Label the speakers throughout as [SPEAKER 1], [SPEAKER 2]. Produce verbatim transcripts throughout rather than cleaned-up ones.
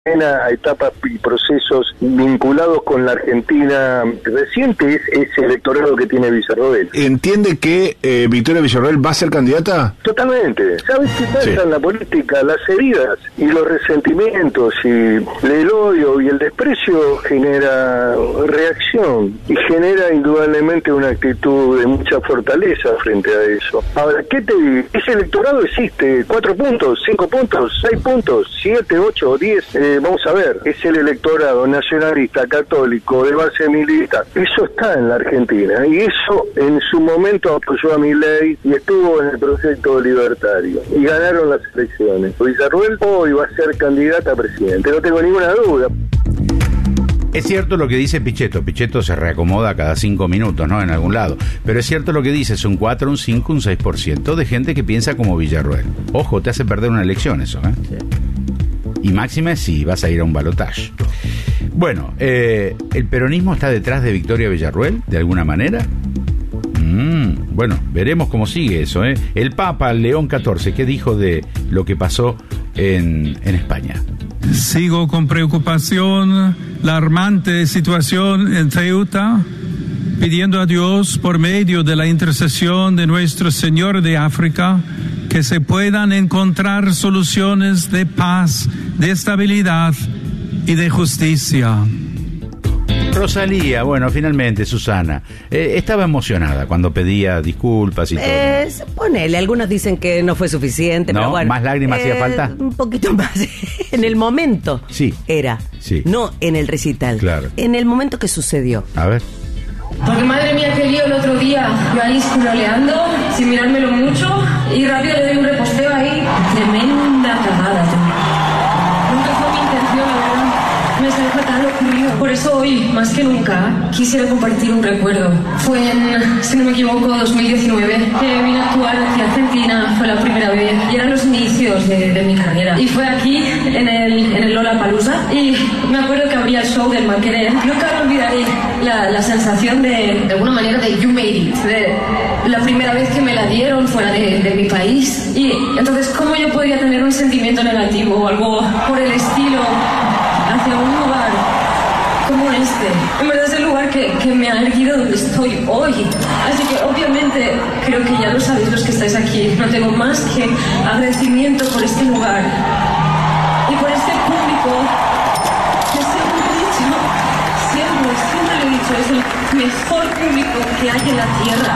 [SPEAKER 1] a etapas y procesos vinculados con la Argentina reciente es ese electorado que tiene Villarroel.
[SPEAKER 2] ¿Entiende que eh, Victoria Villarroel va a ser candidata?
[SPEAKER 1] Totalmente. ¿Sabes qué pasa
[SPEAKER 2] Sí.
[SPEAKER 1] en la política? Las heridas y los resentimientos y el odio y el desprecio genera reacción y genera indudablemente una actitud de mucha fortaleza frente a eso. Ahora, ¿qué te digo? Ese electorado existe, cuatro puntos, cinco puntos, seis puntos, siete, ocho o diez. Eh, vamos a ver, es el electorado nacionalista, católico, de base militar. Eso está en la Argentina y eso en su momento apoyó a Milei y estuvo en el proyecto libertario y ganaron las elecciones. Villarroel hoy va a ser candidata a presidente, no tengo ninguna duda.
[SPEAKER 3] Es cierto lo que dice Pichetto. Pichetto se reacomoda cada cinco minutos, ¿no? En algún lado. Pero es cierto lo que dice, es un cuatro, un cinco, un seis por ciento de gente que piensa como Villarroel. Ojo, te hace perder una elección eso, ¿eh? Sí. Y máxima si vas a ir a un balotaje. Bueno, eh, ¿el peronismo está detrás de Victoria Villarroel, de alguna manera? Mm, bueno, veremos cómo sigue eso, ¿eh? El Papa León catorce, ¿qué dijo de lo que pasó en, en España?
[SPEAKER 4] Sigo con preocupación la alarmante situación en Ceuta, pidiendo a Dios, por medio de la intercesión de nuestro Señor de África, que se puedan encontrar soluciones de paz, de estabilidad y de justicia.
[SPEAKER 3] Rosalía, bueno, finalmente, Susana, eh, estaba emocionada cuando pedía disculpas y todo.
[SPEAKER 5] Eh, ponele, algunos dicen que no fue suficiente,
[SPEAKER 3] ¿No?
[SPEAKER 5] pero bueno.
[SPEAKER 3] ¿Más lágrimas
[SPEAKER 5] eh,
[SPEAKER 3] hacía falta?
[SPEAKER 5] Un poquito más. En el momento
[SPEAKER 3] Sí.
[SPEAKER 5] era,
[SPEAKER 3] Sí.
[SPEAKER 5] no en el recital.
[SPEAKER 3] Claro.
[SPEAKER 5] En el momento que sucedió.
[SPEAKER 3] A ver.
[SPEAKER 6] Porque madre mía, qué lío el otro día. Yo ahí scrolleando, sin mirármelo mucho, y rápido le doy un reposteo ahí. Tremenda cagada, tío. Nunca fue mi intención, la verdad. Me salió fatal lo ocurrido. Por eso hoy, más que nunca, quisiera compartir un recuerdo. Fue en, si no me equivoco, dos mil diecinueve, que vine a actuar hacia Argentina. Fue la primera vez. Y eran los inicios de, de mi carrera. Y fue aquí, en el, en el Lollapalooza. Y me acuerdo que abría el show del Mal Querer. Nunca me olvidaré la, la sensación de, de alguna manera, de you made it. De la primera vez que me la dieron fuera de, de mi país. Y entonces, ¿cómo yo podría tener un sentimiento negativo o algo por el estilo hacia un lugar como este? En verdad es el lugar que, que me ha erguido donde estoy hoy. Así que obviamente creo que ya lo sabéis los que estáis aquí. No tengo más que agradecimiento por este lugar y por este público que siempre he dicho, siempre, siempre lo he dicho, es el mejor público que hay en la tierra.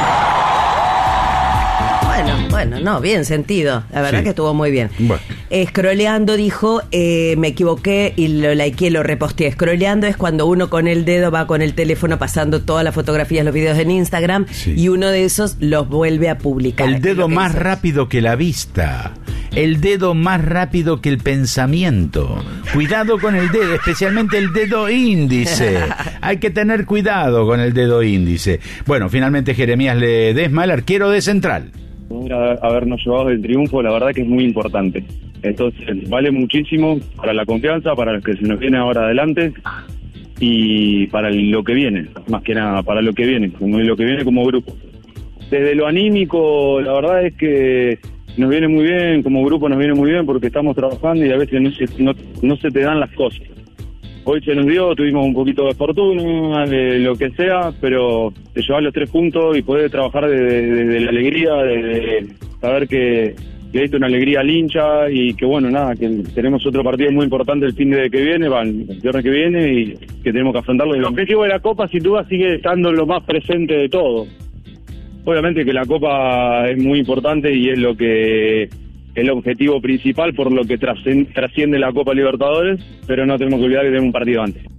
[SPEAKER 5] Bueno, bueno, no, bien sentido. La verdad
[SPEAKER 3] Sí.
[SPEAKER 5] que estuvo muy bien.
[SPEAKER 3] Bueno.
[SPEAKER 5] Scrolleando dijo, eh, me equivoqué y lo likeé, lo reposteé. Scrolleando es cuando uno con el dedo va con el teléfono pasando todas las fotografías, los videos en Instagram,
[SPEAKER 3] Sí.
[SPEAKER 5] y uno de esos los vuelve a publicar.
[SPEAKER 3] El
[SPEAKER 5] Es
[SPEAKER 3] dedo
[SPEAKER 5] lo que
[SPEAKER 3] más
[SPEAKER 5] dice.
[SPEAKER 3] rápido que la vista. El dedo más rápido que el pensamiento. Cuidado con el dedo, especialmente el dedo índice. Hay que tener cuidado con el dedo índice. Bueno, finalmente Jeremías Ledesma, el arquero de Central.
[SPEAKER 7] A habernos llevado el triunfo, la verdad que es muy importante. Entonces, vale muchísimo para la confianza, para lo que se nos viene ahora adelante y para lo que viene, más que nada, para lo que viene, como lo que viene como grupo. Desde lo anímico, la verdad es que nos viene muy bien, como grupo nos viene muy bien porque estamos trabajando y a veces no se, no, no se te dan las cosas. Hoy se nos dio, tuvimos un poquito de fortuna, de lo que sea, pero te llevas los tres puntos y podés trabajar desde de, de la alegría, de, de saber que le diste una alegría al hincha y que bueno, nada, que tenemos otro partido muy importante el fin de que viene, va, el viernes que viene y que tenemos que afrontarlo. El objetivo de la Copa sin duda sigue estando lo más presente de todo. Obviamente que la Copa es muy importante y es lo que el objetivo principal por lo que trasciende la Copa Libertadores, pero no tenemos que olvidar que tenemos un partido antes.